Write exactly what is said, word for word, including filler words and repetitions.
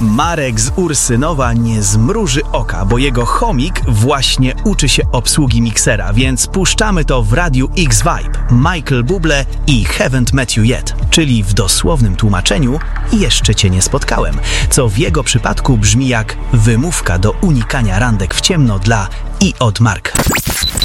Marek z Ursynowa nie zmruży oka, bo jego chomik właśnie uczy się obsługi miksera, więc puszczamy to w Radiu X-Vibe. Michael Bublé i Haven't Met You Yet, czyli w dosłownym tłumaczeniu jeszcze cię nie spotkałem, co w jego przypadku brzmi jak wymówka do unikania randek w ciemno dla i od Marka.